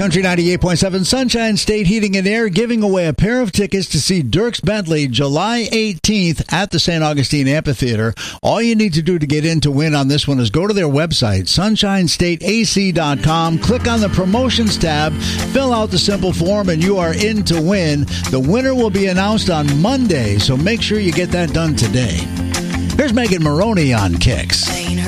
Country 98.7 Sunshine State Heating and Air giving away a pair of tickets to see Dierks Bentley July 18th at the St. Augustine Amphitheater. All you need to do to get in to win on this one is go to their website, sunshinestateac.com, click on the promotions tab, fill out the simple form, and you are in to win. The winner will be announced on Monday, so make sure you get that done today. Here's Megan Maroney on Kicks.